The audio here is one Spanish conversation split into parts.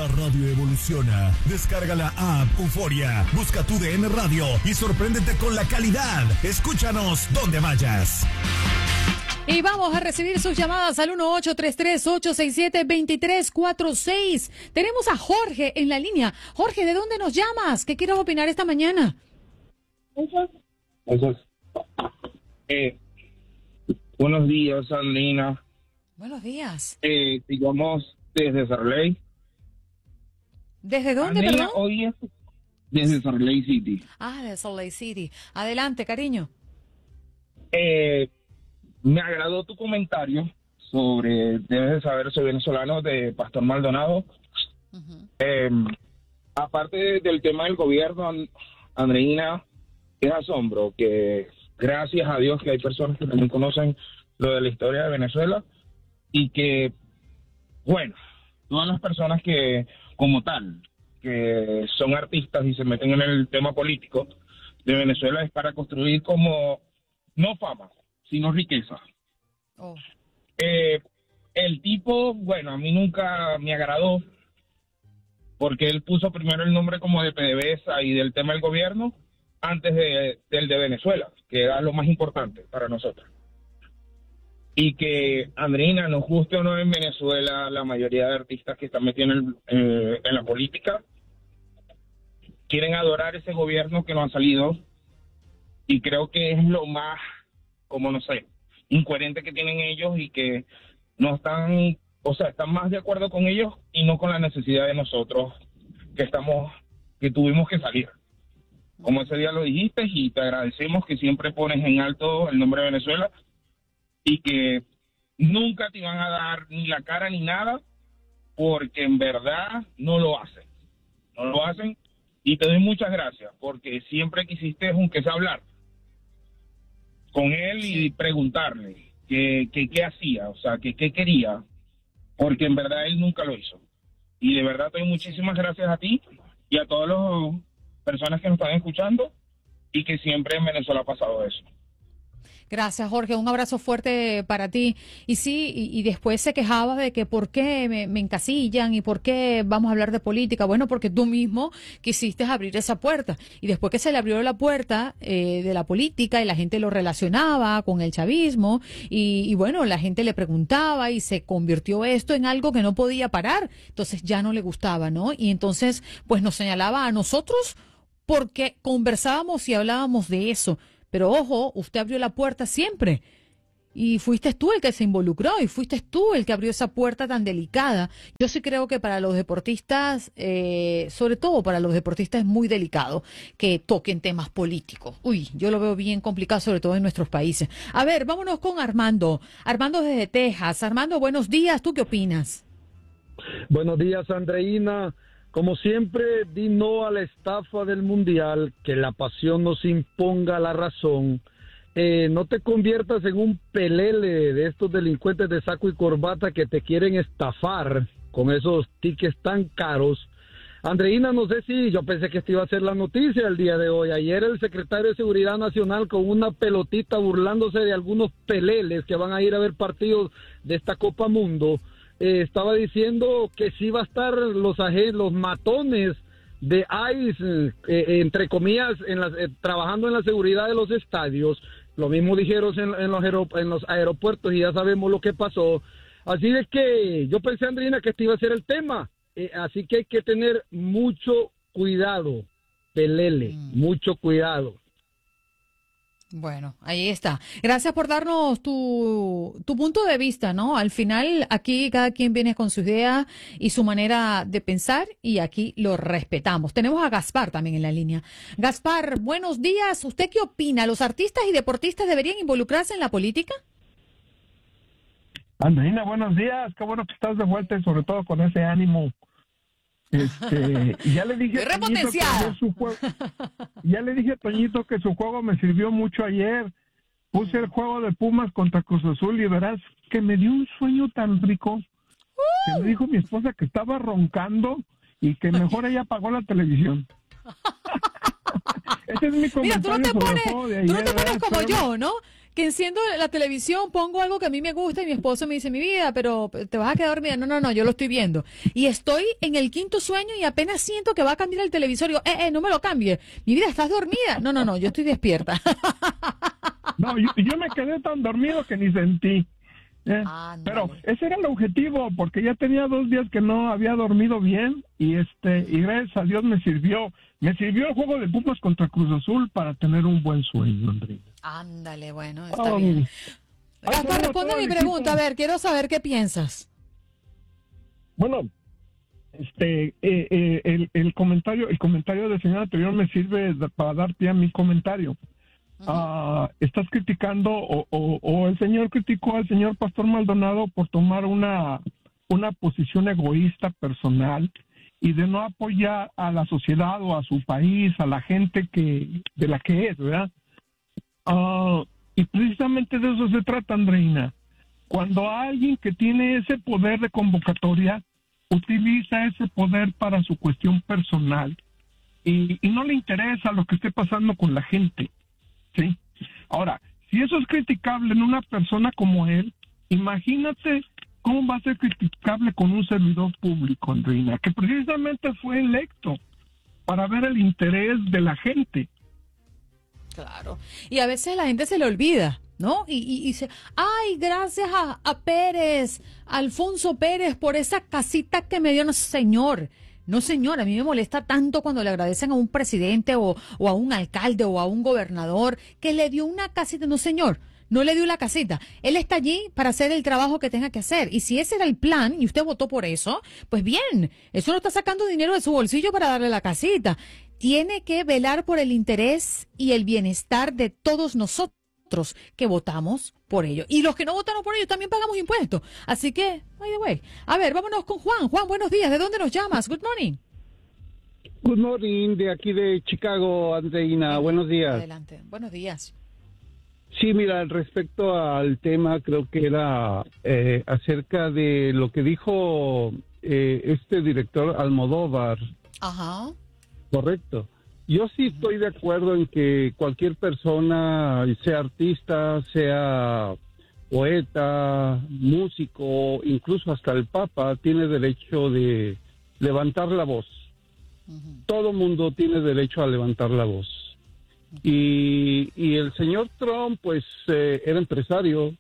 La radio evoluciona. Descarga la app Euforia, busca tu DN Radio y sorpréndete con la calidad. Escúchanos donde vayas. Y vamos a recibir sus llamadas al 1-833-867-2346. Tenemos a Jorge en la línea. Jorge, ¿de dónde nos llamas? ¿Qué quieres opinar esta mañana? Buenos días, Andina. Buenos días. Digamos, desde Sarley. ¿Desde dónde, Andina, perdón? hoy es desde Sarley City. De Salt Lake City. Adelante, cariño. Me agradó tu comentario sobre debes de saber, soy venezolano, de Pastor Maldonado. Uh-huh. Aparte del tema del gobierno, Andreina, es asombro que gracias a Dios que hay personas que también conocen lo de la historia de Venezuela y que, bueno, todas las personas que, como tal, que son artistas y se meten en el tema político de Venezuela es para construir como, no fama, sino riqueza. Oh. El tipo, bueno, a mí nunca me agradó porque él puso primero el nombre como de PDVSA y del tema del gobierno antes del de Venezuela, que era lo más importante para nosotros. Y que, Andrina, nos guste o no en Venezuela, la mayoría de artistas que están metidos en la política quieren adorar ese gobierno que no ha salido y creo que es lo más, como no sé, incoherente que tienen ellos y que no están, o sea, están más de acuerdo con ellos y no con la necesidad de nosotros que tuvimos que salir. Como ese día lo dijiste y te agradecemos que siempre pones en alto el nombre de Venezuela y que nunca te iban a dar ni la cara ni nada porque en verdad no lo hacen. No lo hacen y te doy muchas gracias porque siempre quisiste aunque sea hablar con él y preguntarle qué hacía, o sea, qué quería, porque en verdad él nunca lo hizo. Y de verdad te doy muchísimas gracias a ti y a todas las personas que nos están escuchando y que siempre en Venezuela ha pasado eso. Gracias, Jorge. Un abrazo fuerte para ti. Y sí, y después se quejaba de que por qué me encasillan y por qué vamos a hablar de política. Bueno, porque tú mismo quisiste abrir esa puerta. Y después que se le abrió la puerta de la política y la gente lo relacionaba con el chavismo y bueno, la gente le preguntaba y se convirtió esto en algo que no podía parar. Entonces ya no le gustaba, ¿no? Y entonces pues nos señalaba a nosotros porque conversábamos y hablábamos de eso. Pero ojo, usted abrió la puerta siempre y fuiste tú el que se involucró y fuiste tú el que abrió esa puerta tan delicada. Yo sí creo que para los deportistas, sobre todo para los deportistas es muy delicado que toquen temas políticos. Uy, yo lo veo bien complicado, sobre todo en nuestros países. A ver, vámonos con Armando. Armando desde Texas. Armando, buenos días. ¿Tú qué opinas? Buenos días, Andreina. Como siempre, di no a la estafa del Mundial, que la pasión nos imponga la razón. No te conviertas en un pelele de estos delincuentes de saco y corbata que te quieren estafar con esos tickets tan caros. Andreina, no sé si yo pensé que esta iba a ser la noticia el día de hoy. Ayer el secretario de Seguridad Nacional con una pelotita burlándose de algunos peleles que van a ir a ver partidos de esta Copa Mundo. Estaba diciendo que sí va a estar los matones de ICE, entre comillas, trabajando en la seguridad de los estadios. Lo mismo dijeron en los aeropuertos y ya sabemos lo que pasó. Así de que yo pensé, Andrina, que este iba a ser el tema. Así que hay que tener mucho cuidado, pelele, mucho cuidado. Bueno, ahí está. Gracias por darnos tu punto de vista, ¿no? Al final, aquí cada quien viene con su idea y su manera de pensar y aquí lo respetamos. Tenemos a Gaspar también en la línea. Gaspar, buenos días. ¿Usted qué opina? ¿Los artistas y deportistas deberían involucrarse en la política? Andreina, buenos días. Qué bueno que estás de vuelta y sobre todo con ese ánimo. Ya le dije a Toñito que ya le dije a Toñito que su juego me sirvió mucho ayer. Puse el juego de Pumas contra Cruz Azul y verás que me dio un sueño tan rico que me dijo mi esposa que estaba roncando y que mejor ella apagó la televisión. Ese es mi comentario. Mira, tú no te pones como yo, ¿no? que enciendo la televisión, pongo algo que a mí me gusta y mi esposo me dice, mi vida, pero te vas a quedar dormida. No, yo lo estoy viendo. Y estoy en el quinto sueño y apenas siento que va a cambiar el televisor. Y yo, no me lo cambie. Mi vida, ¿estás dormida? No, yo estoy despierta. No, yo me quedé tan dormido que ni sentí. Pero ese era el objetivo, porque ya tenía 2 días que no había dormido bien y gracias a Dios me sirvió el juego de Pumas contra Cruz Azul para tener un buen sueño, Andreina. Ándale, bueno, está bien. Gaspar, responde mi pregunta, a ver, quiero saber qué piensas. Bueno, el comentario del señor anterior me sirve para dar pie a mi comentario. Estás criticando o el señor criticó al señor Pastor Maldonado por tomar una posición egoísta personal y de no apoyar a la sociedad o a su país, a la gente de la que es, ¿verdad? Y precisamente de eso se trata, Andreina. Cuando alguien que tiene ese poder de convocatoria utiliza ese poder para su cuestión personal y no le interesa lo que esté pasando con la gente. Sí. Ahora, si eso es criticable en una persona como él, imagínate cómo va a ser criticable con un servidor público, Andreina, que precisamente fue electo para ver el interés de la gente. Claro. Y a veces la gente se le olvida, ¿no? Y dice, ay, gracias a Pérez, Alfonso Pérez, por esa casita que me dio. No, señor. No, señor, a mí me molesta tanto cuando le agradecen a un presidente o a un alcalde o a un gobernador que le dio una casita. No, señor, no le dio la casita. Él está allí para hacer el trabajo que tenga que hacer. Y si ese era el plan y usted votó por eso, pues bien, eso no está sacando dinero de su bolsillo para darle la casita. Tiene que velar por el interés y el bienestar de todos nosotros que votamos por ello. Y los que no votaron por ello también pagamos impuestos. Así que, by the way. A ver, vámonos con Juan. Juan, buenos días. ¿De dónde nos llamas? Good morning. Good morning, de aquí de Chicago, Andreina. Buenos días. Adelante. Buenos días. Sí, mira, respecto al tema, creo que era acerca de lo que dijo este director Almodóvar. Ajá. Correcto. Yo sí estoy de acuerdo en que cualquier persona, sea artista, sea poeta, músico, incluso hasta el Papa, tiene derecho de levantar la voz. Todo mundo tiene derecho a levantar la voz. Y el señor Trump, pues, era empresario,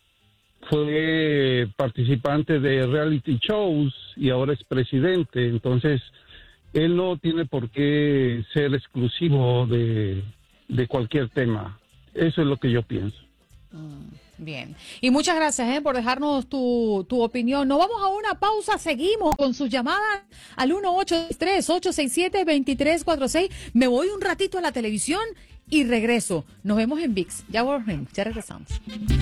fue participante de reality shows y ahora es presidente, entonces él no tiene por qué ser exclusivo de cualquier tema. Eso es lo que yo pienso. Bien. Y muchas gracias por dejarnos tu opinión. Nos vamos a una pausa. Seguimos con sus llamadas al 1-833-867-2346. Me voy un ratito a la televisión y regreso. Nos vemos en VIX. Ya regresamos.